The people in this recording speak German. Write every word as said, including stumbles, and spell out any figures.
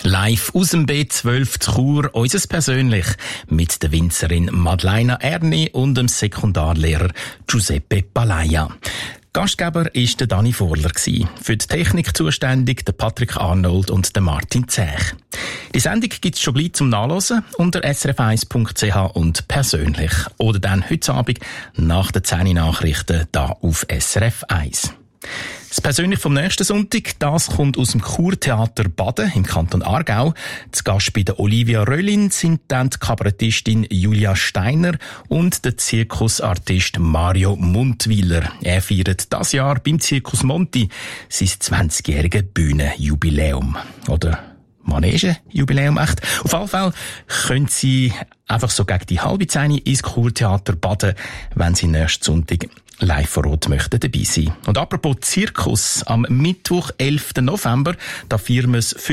Live aus dem B zwölf zu Chur, unseres persönlich, mit der Winzerin Madeleine Erni und dem Sekundarlehrer Giuseppe Palaia. Gastgeber war der Dani Vorler, für die Technik zuständig der Patrick Arnold und der Martin Zech. Die Sendung gibt es schon gleich zum Nachlesen unter s r f eins punkt c h und persönlich. Oder dann heute Abend nach den zehn Nachrichten da auf S R F eins. Das Persönlich vom nächsten Sonntag, das kommt aus dem Kurtheater Baden im Kanton Aargau. Zu Gast bei der Olivia Röllin sind dann die Kabarettistin Julia Steiner und der Zirkusartist Mario Mundwiler. Er feiert das Jahr beim Zirkus Monti sein zwanzigjähriges Bühnenjubiläum. Oder Manege-Jubiläum echt. Auf alle Fälle können Sie einfach so gegen die halbe Zehn ins Kurtheater Baden, wenn Sie nächsten Sonntag live vor Ort möchten dabei sein. Und apropos Zirkus, am Mittwoch, elften November, da feiern wir das